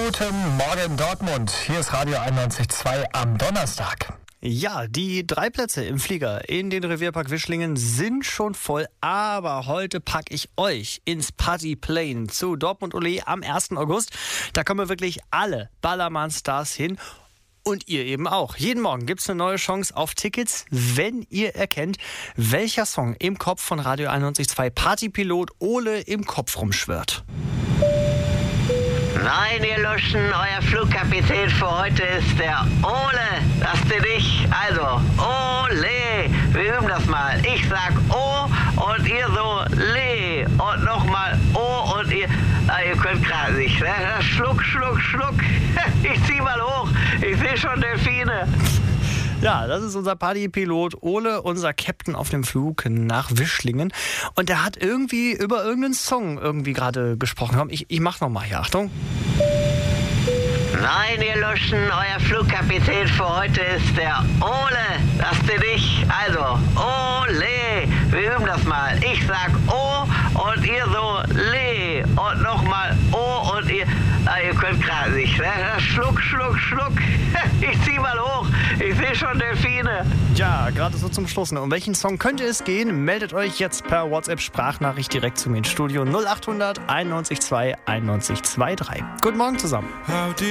Guten Morgen Dortmund. Hier ist Radio 91.2 am Donnerstag. Ja, die 3 Plätze im Flieger in den Revierpark Wischlingen sind schon voll, aber heute packe ich euch ins Partyplane zu Dortmund Ole am 1. August. Da kommen wirklich alle Ballermann-Stars hin. Und ihr eben auch. Jeden Morgen gibt es eine neue Chance auf Tickets, wenn ihr erkennt, welcher Song im Kopf von Radio 91.2 Partypilot Ole im Kopf rumschwirrt. Nein, ihr Luschen, euer Flugkapitän für heute ist der Ole. Lasst ihr dich. Also, Ole. Wir üben das mal. Ich sag O und ihr so Le. Und nochmal O und ihr... ihr könnt gerade nicht, ne? Schluck, Schluck, Schluck. Ich zieh mal hoch. Ich sehe schon Delfine. Ja, das ist unser Partypilot Ole, unser Captain auf dem Flug nach Wischlingen. Und der hat irgendwie über irgendeinen Song gerade gesprochen. Komm, ich mach nochmal hier. Achtung. Nein, ihr Luschen, euer Flugkapitän für heute ist der Ole. Lasst ihr dich. Also, Ole. Wir üben das mal. Ich sag O und ihr so Le. Und nochmal O und ihr... ihr könnt gerade nicht, ne? Schluck, Schluck, Schluck. Ich zieh mal hoch. Ich sehe schon Delfine. Ja, gerade so zum Schluss. Um welchen Song könnte es gehen? Meldet euch jetzt per WhatsApp-Sprachnachricht direkt zu mir ins Studio 0800 91 2 91 23. Guten Morgen zusammen.